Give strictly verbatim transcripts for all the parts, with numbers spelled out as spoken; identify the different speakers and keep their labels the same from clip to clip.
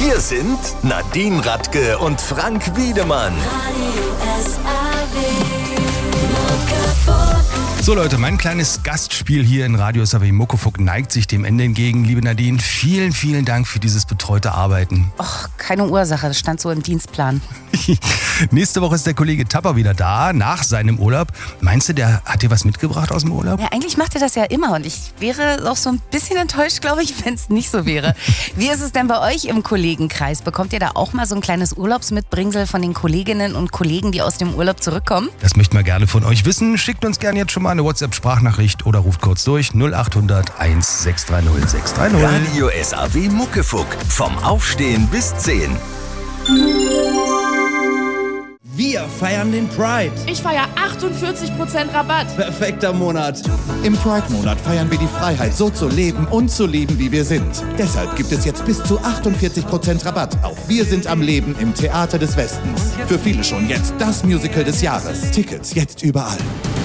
Speaker 1: Hier sind Nadine Radke und Frank Wiedemann.
Speaker 2: So Leute, mein kleines Gastspiel hier in Radio S A W Muckefuck neigt sich dem Ende entgegen. Liebe Nadine, vielen, vielen Dank für dieses betreute Arbeiten.
Speaker 3: Och, keine Ursache, das stand so im Dienstplan.
Speaker 2: Nächste Woche ist der Kollege Tapper wieder da, nach seinem Urlaub. Meinst du, der hat dir was mitgebracht aus dem Urlaub?
Speaker 3: Ja, eigentlich macht er das ja immer und ich wäre auch so ein bisschen enttäuscht, glaube ich, wenn es nicht so wäre. Wie ist es denn bei euch im Kollegenkreis? Bekommt ihr da auch mal so ein kleines Urlaubsmitbringsel von den Kolleginnen und Kollegen, die aus dem Urlaub zurückkommen?
Speaker 2: Das möchten wir gerne von euch wissen. Schickt uns gerne jetzt schon mal eine WhatsApp-Sprachnachricht oder ruft kurz durch null acht hundert eins sechs drei null sechs drei null.
Speaker 1: Radio S A W Muckefuck. Vom Aufstehen bis zehn.
Speaker 4: Wir feiern den Pride.
Speaker 5: Ich feiere achtundvierzig Prozent Rabatt.
Speaker 4: Perfekter Monat.
Speaker 6: Im Pride-Monat feiern wir die Freiheit, so zu leben und zu lieben, wie wir sind. Deshalb gibt es jetzt bis zu achtundvierzig Prozent Rabatt auf Wir sind am Leben im Theater des Westens. Für viele schon jetzt das Musical des Jahres. Tickets jetzt überall.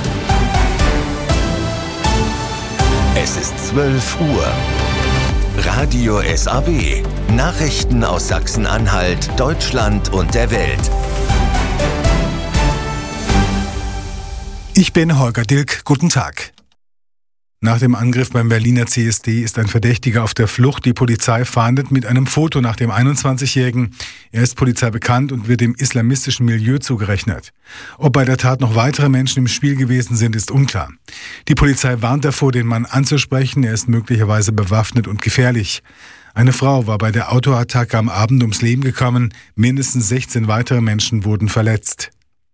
Speaker 1: Es ist zwölf Uhr. Radio S A W. Nachrichten aus Sachsen-Anhalt, Deutschland und der Welt.
Speaker 7: Ich bin Holger Dilk. Guten Tag. Nach dem Angriff beim Berliner C S D ist ein Verdächtiger auf der Flucht. Die Polizei fahndet mit einem Foto nach dem einundzwanzigjährigen. Er ist Polizei bekannt und wird dem islamistischen Milieu zugerechnet. Ob bei der Tat noch weitere Menschen im Spiel gewesen sind, ist unklar. Die Polizei warnt davor, den Mann anzusprechen. Er ist möglicherweise bewaffnet und gefährlich. Eine Frau war bei der Autoattacke am Abend ums Leben gekommen. Mindestens sechzehn weitere Menschen wurden verletzt.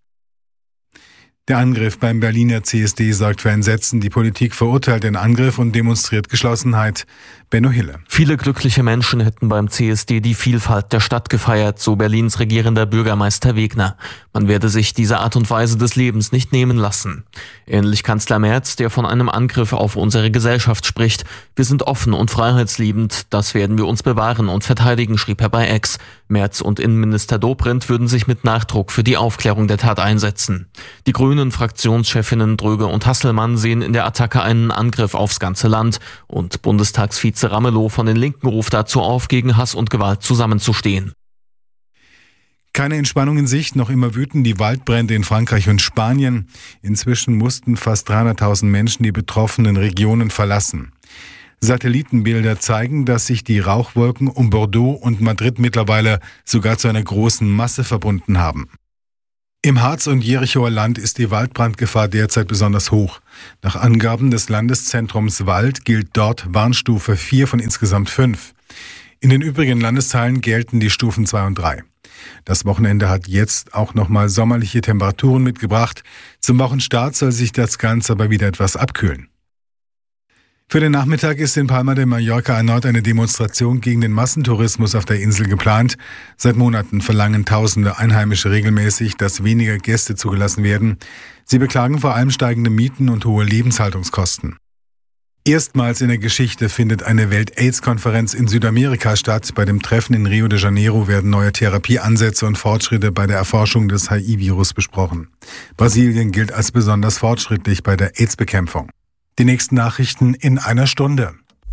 Speaker 7: Der Angriff beim Berliner C S D sorgt für Entsetzen. Die Politik verurteilt den Angriff und demonstriert Geschlossenheit. Benno Hille.
Speaker 8: Viele glückliche Menschen hätten beim C S D die Vielfalt der Stadt gefeiert, so Berlins regierender Bürgermeister Wegner. Man werde sich diese Art und Weise des Lebens nicht nehmen lassen. Ähnlich Kanzler Merz, der von einem Angriff auf unsere Gesellschaft spricht. Wir sind offen und freiheitsliebend, das werden wir uns bewahren und verteidigen, schrieb er bei X. Merz und Innenminister Dobrindt würden sich mit Nachdruck für die Aufklärung der Tat einsetzen. Die Grünen Fraktionschefinnen Dröge und Hasselmann sehen in der Attacke einen Angriff aufs ganze Land und Bundestagsvize Ramelow von den Linken ruft dazu auf, gegen Hass und Gewalt zusammenzustehen.
Speaker 7: Keine Entspannung in Sicht, noch immer wüten die Waldbrände in Frankreich und Spanien. Inzwischen mussten fast dreihunderttausend Menschen die betroffenen Regionen verlassen. Satellitenbilder zeigen, dass sich die Rauchwolken um Bordeaux und Madrid mittlerweile sogar zu einer großen Masse verbunden haben. Im Harz- und Jerichoer Land ist die Waldbrandgefahr derzeit besonders hoch. Nach Angaben des Landeszentrums Wald gilt dort Warnstufe vier von insgesamt fünf. In den übrigen Landesteilen gelten die Stufen zwei und drei. Das Wochenende hat jetzt auch nochmal sommerliche Temperaturen mitgebracht. Zum Wochenstart soll sich das Ganze aber wieder etwas abkühlen. Für den Nachmittag ist in Palma de Mallorca erneut eine Demonstration gegen den Massentourismus auf der Insel geplant. Seit Monaten verlangen tausende Einheimische regelmäßig, dass weniger Gäste zugelassen werden. Sie beklagen vor allem steigende Mieten und hohe Lebenshaltungskosten. Erstmals in der Geschichte findet eine Welt-Aids-Konferenz in Südamerika statt. Bei dem Treffen in Rio de Janeiro werden neue Therapieansätze und Fortschritte bei der Erforschung des H I V-Virus besprochen. Brasilien gilt als besonders fortschrittlich bei der AIDS-Bekämpfung. Die nächsten Nachrichten in einer Stunde.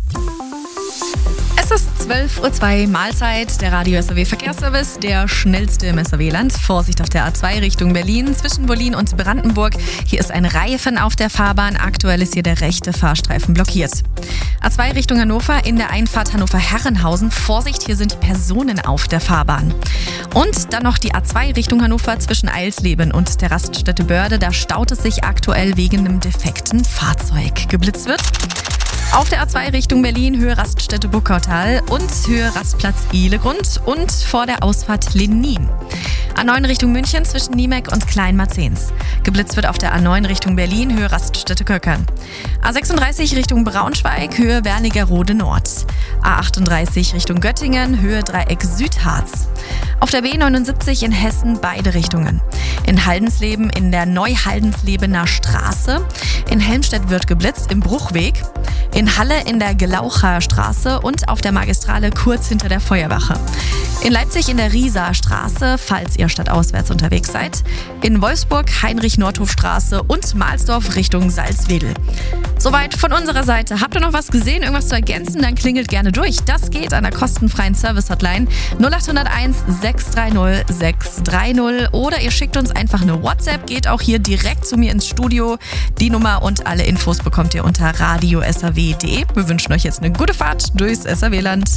Speaker 9: Es ist zwölf Uhr zwei, Mahlzeit, der Radio S A W Verkehrsservice, der schnellste im S A W-Land. Vorsicht auf der A zwei Richtung Berlin, zwischen Wollin und Brandenburg. Hier ist ein Reifen auf der Fahrbahn. Aktuell ist hier der rechte Fahrstreifen blockiert. A zwei Richtung Hannover, in der Einfahrt Hannover-Herrenhausen. Vorsicht, hier sind Personen auf der Fahrbahn. Und dann noch die A zwei Richtung Hannover zwischen Eilsleben und der Raststätte Börde. Da staut es sich aktuell wegen einem defekten Fahrzeug. Geblitzt wird auf der A zwei Richtung Berlin, Höhe Raststätte Buckautal und Höhe Rastplatz Ihlegrund und vor der Ausfahrt Lenin. A neun Richtung München zwischen Niemek und Kleinmarzens. Geblitzt wird auf der A neun Richtung Berlin, Höhe Raststätte Köckern. A sechsunddreißig Richtung Braunschweig, Höhe Wernigerode Nord. A achtunddreißig Richtung Göttingen, Höhe Dreieck Südharz. Auf der B neunundsiebzig in Hessen beide Richtungen. In Haldensleben in der Neuhaldenslebener Straße. In Helmstedt wird geblitzt im Bruchweg. In Halle in der Gelaucher Straße und auf der Magistrale kurz hinter der Feuerwache. In Leipzig in der Rieser Straße, falls ihr stadtauswärts unterwegs seid. In Wolfsburg Heinrich-Nordhof-Straße und Mahlsdorf Richtung Salzwedel. Soweit von unserer Seite. Habt ihr noch was gesehen, irgendwas zu ergänzen? Dann klingelt gerne durch. Das geht an der kostenfreien Service-Hotline null acht null eins, sechs drei null, sechs drei null oder ihr schickt uns einfach eine WhatsApp, geht auch hier direkt zu mir ins Studio. Die Nummer und alle Infos bekommt ihr unter radio s a w punkt d e. Wir wünschen euch jetzt eine gute Fahrt durchs S A W-Land.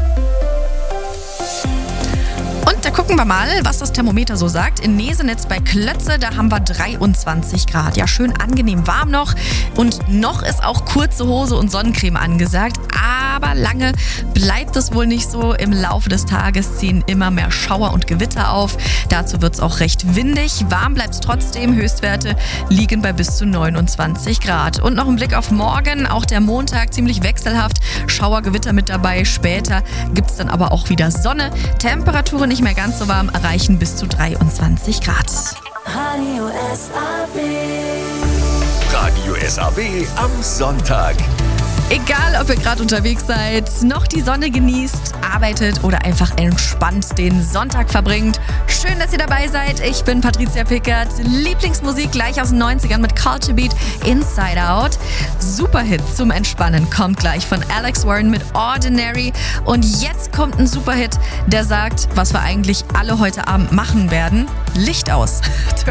Speaker 9: Und da gucken wir mal, was das Thermometer so sagt. In Nesenitz bei Klötze, da haben wir dreiundzwanzig Grad. Ja, schön angenehm warm noch. Und noch ist auch kurze Hose und Sonnencreme angesagt. Aber lange bleibt es wohl nicht so. Im Laufe des Tages ziehen immer mehr Schauer und Gewitter auf. Dazu wird es auch recht windig. Warm bleibt es trotzdem. Höchstwerte liegen bei bis zu neunundzwanzig Grad. Und noch ein Blick auf morgen. Auch der Montag ziemlich wechselhaft. Schauer, Gewitter mit dabei. Später gibt es dann aber auch wieder Sonne. Temperaturen nicht mehr ganz so warm, erreichen bis zu dreiundzwanzig Grad.
Speaker 1: Radio S A W. Radio S A W am Sonntag.
Speaker 9: Egal, ob ihr gerade unterwegs seid, noch die Sonne genießt, arbeitet oder einfach entspannt den Sonntag verbringt. Schön, dass ihr dabei seid. Ich bin Patricia Pickert. Lieblingsmusik gleich aus den neunzigern mit Culture Beat Inside Out. Superhit zum Entspannen kommt gleich von Alex Warren mit Ordinary. Und jetzt kommt ein Superhit, der sagt, was wir eigentlich alle heute Abend machen werden. Licht aus.